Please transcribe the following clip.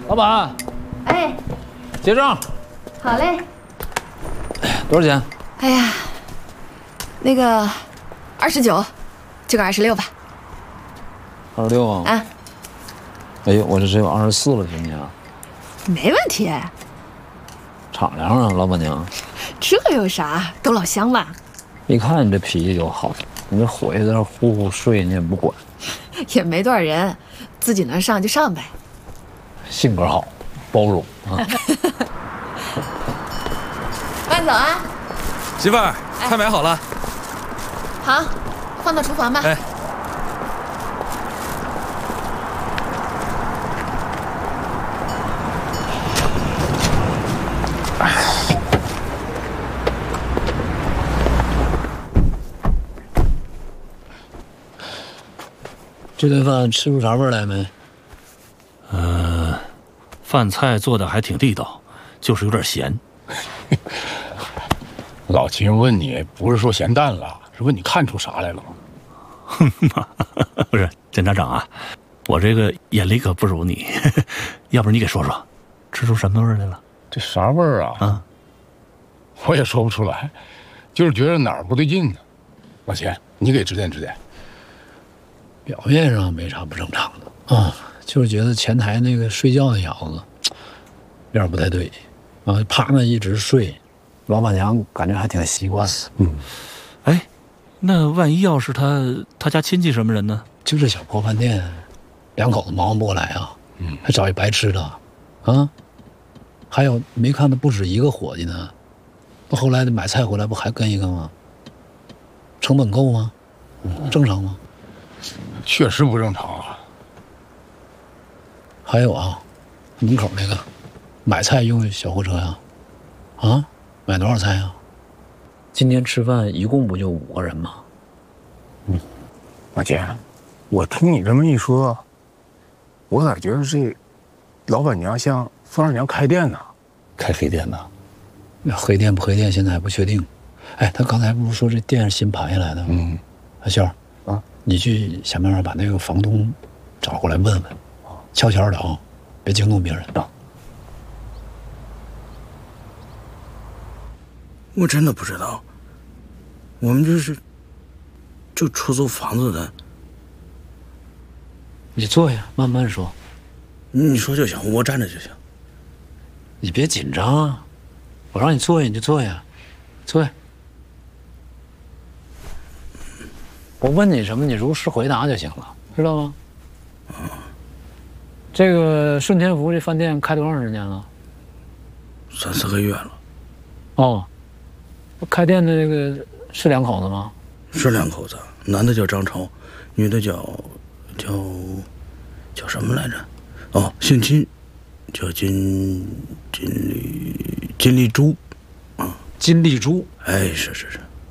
老板， 哎， 结账。 好嘞。 多少钱？ 哎呀，那个29，就个26吧。 26啊？ 啊。 哎呦，我这只有24了，行不行？ 没问题。 敞亮啊，老板娘。 这有啥？都老乡了。 一看你这脾气就好，你这伙计在这呼呼睡，你也不管。 也没多少人，自己能上就上呗。 性格好，包容啊。 慢走啊。 媳妇儿，菜买好了。 好，放到厨房吧。 哎。 这顿饭吃出啥味儿来没？ 饭菜做的还挺地道，就是有点咸。 老秦问你，不是说咸淡了，是问你看出啥来了吗？不是，检察长啊，我这个眼力可不如你，要不然你给说说，吃出什么味儿来了？ 这啥味儿啊？ 啊， 我也说不出来，就是觉得哪儿不对劲呢。老秦，你给指点指点。 表面上没啥不正常的啊，就是觉得前台那个睡觉的小子有点不太对啊，趴那一直睡，老板娘感觉还挺习惯的。 哎，那万一要是他家亲戚什么人呢？ 就这小破饭店，两口子忙不过来啊，还找一白吃的啊，还有没看到不止一个伙计呢，不后来买菜回来不还跟一个吗？成本够吗？正常吗？ 确实不正常啊！ 还有啊，门口那个买菜用小货车呀，啊，买多少菜啊？今天吃饭一共不就5个人吗？ 老秦，我听你这么一说，我咋觉得这老板娘像凤二娘开店呢？ 开黑店呢？那黑店不黑店现在还不确定。哎，他刚才不是说这店是新盘下来的吗？阿秀啊，你去想办法把那个房东找过来问问，悄悄的啊，别惊动别人啊。 我真的不知道，我们这是就出租房子的。 你坐下，慢慢说。 你说就行，我站着就行。 你别紧张啊，我让你坐下你就坐下，坐下。我问你什么，你如实回答就行了，知道吗？这个顺天福这饭店开多长时间了 ？3、4个月了。 哦，开店的那个是两口子吗？ 是两口子，男的叫张超，女的叫什么来着？哦，姓金，叫金丽珠，啊， 金丽珠。 哎，是。